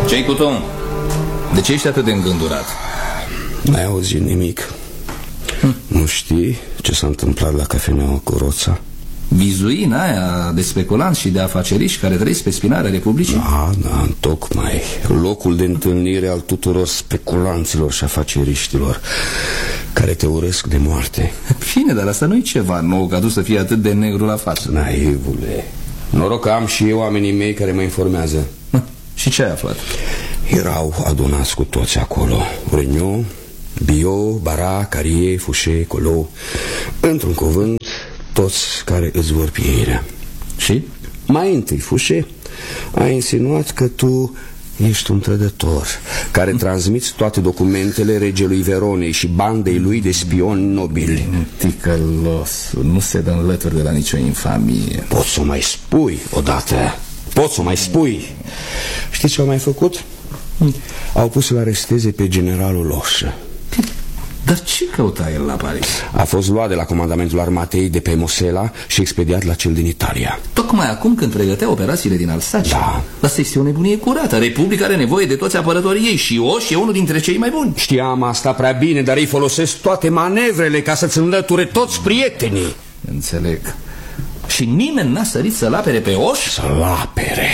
Ce-i cu Tom? De ce ești atât de îngândurat? N-ai auzit nimic? Nu știi ce s-a întâmplat la cafeneaua cu Roța? Vizuina aia de speculanți și de afaceriști care trăiesc pe spinarea Republicii? Da, tocmai locul de întâlnire al tuturor speculanților și afaceriștilor care te urăsc de moarte. Bine, dar asta nu-i ceva nou ca tu să fii atât de negru la față. Naivule, noroc că am și eu oamenii mei care mă informează. Și ce ai aflat? Erau adunați cu toți acolo: Regnault, Bio, Bara, Carie, Fouché, Colo. Într-un cuvânt, toți care îți vor pieirea. Și? Mai întâi, Fouché a insinuat că tu ești un trădător care transmiți toate documentele regelui Veronei și bandei lui de spioni nobili. Ticălosul, nu se dă înlături de la nicio infamie. Poți să o mai spui odată. Poți să o mai spui. Știi ce au mai făcut? Au pus să-l aresteze pe generalul Loșă. Dar ce căuta el la Paris? A fost luat de la comandamentul armatei de pe Mosela și expediat la cel din Italia. Tocmai acum când pregătea operațiile din Alsacia. Da. Asta este o nebunie curată. Republica are nevoie de toți apărătorii ei și Oș e unul dintre cei mai buni. Știam asta prea bine, dar ei folosesc toate manevrele ca să-ți înlăture toți prietenii. Înțeleg. Și nimeni n-a sărit să-l apere pe Oș? Să-l apere?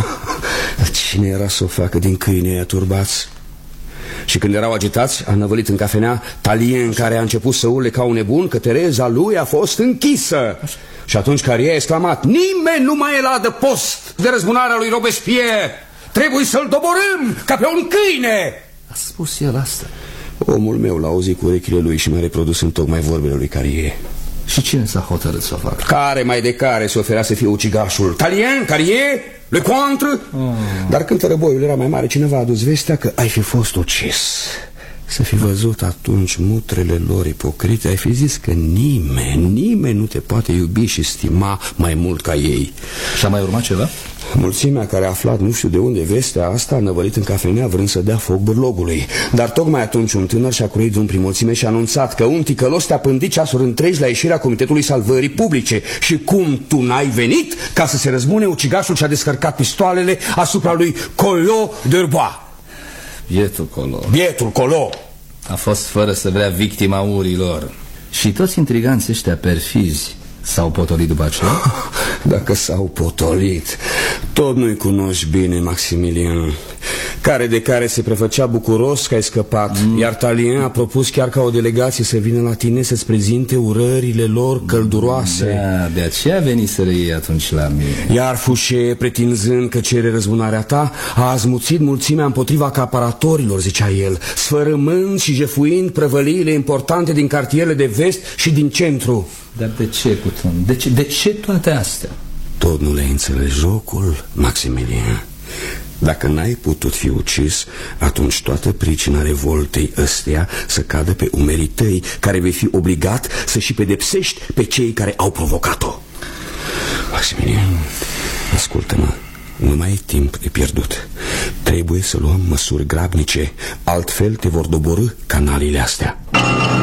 Cine era să o facă din câinii aia turbați? Și când erau agitați, a năvălit în cafenea Talien, care a început să urle ca un nebun că Tereza lui a fost închisă. Și atunci Carie a exclamat: nimeni nu mai e la adăpost de răzbunarea lui Robespierre. Trebuie să-l doborâm ca pe un câine. A spus el asta? Omul meu l-a auzit cu urechile lui și mi-a reprodus întocmai vorbele lui Carie. Și cine s-a hotărât să o facă? Care mai de care se oferea să fie ucigașul? Talien, Carie, Le Contre. Dar când războiul era mai mare, cineva a adus vestea că ai fi fost ucis. Să fi văzut atunci mutrele lor ipocrite, ai fi zis că nimeni nu te poate iubi și stima mai mult ca ei. Și-a mai urmat ceva? Mulțimea care a aflat nu știu de unde vestea asta a năvălit în cafenea vrând să dea foc bârlogului. Dar tocmai atunci un tânăr și-a curit drum prin mulțime și a anunțat că un ticălos te-a pândit ceasuri întregi la ieșirea Comitetului Salvării Publice. Și cum tu n-ai venit ca să se răzbune, ucigașul și-a descărcat pistoalele asupra lui Collot d'Herbois. Bietul Colo a fost fără să vrea victima urilor. Și toți intriganții ăștia perfizi s-au potolit după aceea? Dacă s-au potolit, tot nu-i cunoști bine, Maximilian. Care de care se prefăcea bucuros că ai scăpat. Iar Talien a propus chiar ca o delegație să vină la tine să-ți prezinte urările lor călduroase. Da, de aceea veniseră ei atunci la mine. Iar Fouché, pretinzând că cere răzbunarea ta, a azmuțit mulțimea împotriva acaparatorilor, zicea el, sfărâmând și jefuind prăvăliile importante din cartierele de vest și din centru. Dar de ce, Cuton? De ce toate astea? Tot nu le-ai înțeles jocul, Maximilian. Dacă n-ai putut fi ucis, atunci toată pricina revoltei ăstea să cadă pe umerii tăi, care vei fi obligat să și pedepsești pe cei care au provocat-o. Maximilian, ascultă-mă, nu mai e timp de pierdut. Trebuie să luăm măsuri grabnice, altfel te vor doborî canalile astea.